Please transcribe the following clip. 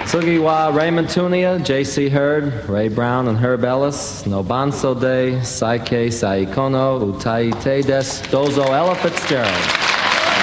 Sugiwa, Raymond Tunia, J.C. Hurd, Ray Brown and Herb Ellis, Nobanso Day, Saike Saikono, Utai Tedes, Dozo Ella Fitzgerald.